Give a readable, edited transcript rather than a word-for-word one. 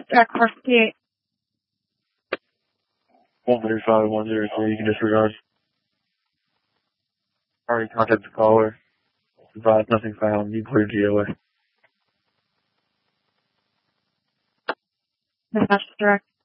Track 458. 135-103, you can disregard. Already contacted the caller. Advised nothing found. You cleared GOA. Dispatch direct.